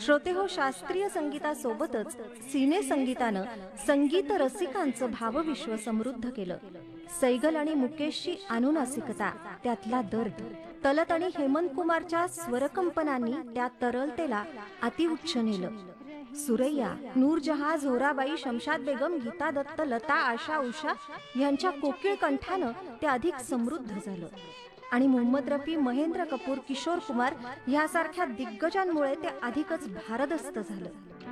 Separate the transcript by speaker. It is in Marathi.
Speaker 1: श्रोते हो, शास्त्रीय संगीतासोबतच सिने संगीतानं संगीत रसिकांचं भावविश्व समृद्ध केलं. सैगल आणि मुकेशची अनुनासिकता, त्यातला दर्द, तलत आणि हेमंत कुमारच्या स्वरकंपनांनी त्या तरलतेला अतिउच्च नेलं. सुरैया, नूरजहाँ, झोराबाई, शमशाद बेगम, गीता दत्त, लता, आशा, उषा यांच्या कोकिळ कंठानं ते अधिक समृद्ध झालं. आणि मोहम्मद रफी, महेंद्र कपूर, किशोर कुमार यासारख्या दिग्गजांमुळे ते अधिकच भारदस्त झालं.